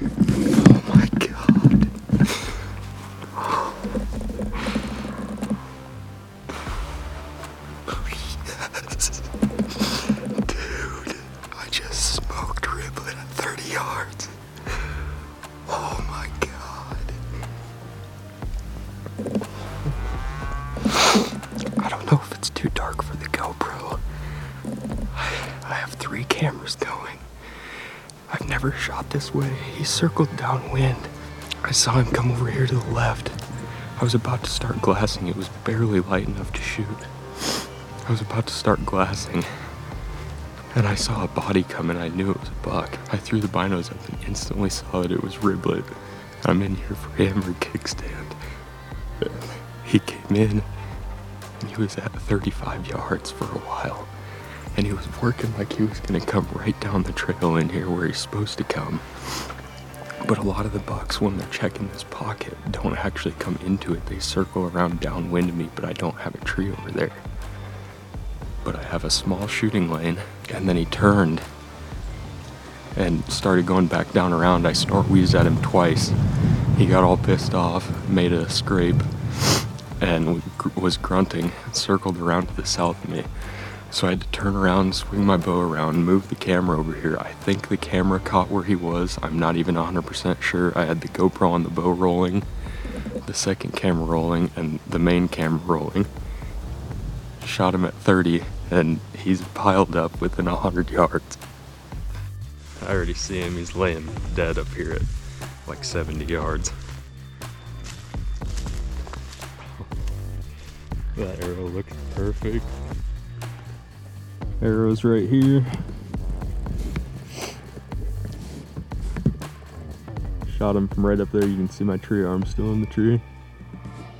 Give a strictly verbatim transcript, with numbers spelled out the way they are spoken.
Oh my God. Oh, yes. Dude, I just smoked Riblet at thirty yards. Oh my God. I don't know if it's too dark for the GoPro. I, I have three cameras going. I've never shot this way. He circled downwind. I saw him come over here to the left. I was about to start glassing. It was barely light enough to shoot. I was about to start glassing, and I saw a body come and I knew it was a buck. I threw the binos up and instantly saw that it was Riblet. I'm in here for hammer kickstand. He came in and he was at thirty-five yards for a while. And he was working like he was gonna come right down the trail in here where he's supposed to come. But a lot of the bucks, when they're checking this pocket, don't actually come into it. They circle around downwind of me, but I don't have a tree over there. But I have a small shooting lane, and then he turned and started going back down around. I snort wheezed at him twice. He got all pissed off, made a scrape, and was grunting, circled around to the south of me. So I had to turn around, swing my bow around, move the camera over here. I think the camera caught where he was. I'm not even one hundred percent sure. I had the GoPro on the bow rolling, the second camera rolling, and the main camera rolling. Shot him at thirty, and he's piled up within one hundred yards. I already see him. He's laying dead up here at like seventy yards. That arrow looks perfect. Arrow's right here. Shot him from right up there. You can see my tree arm still in the tree.